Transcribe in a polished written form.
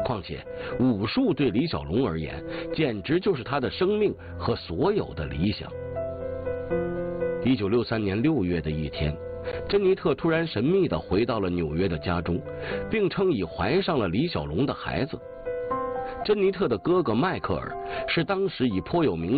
况且武术对李小龙而言，简直就是他的生命和所有的理想。1963年6月的一天，珍妮特突然神秘地回到了纽约的家中，并称已怀上了李小龙的孩子。珍妮特的哥哥迈克尔是当时已颇有名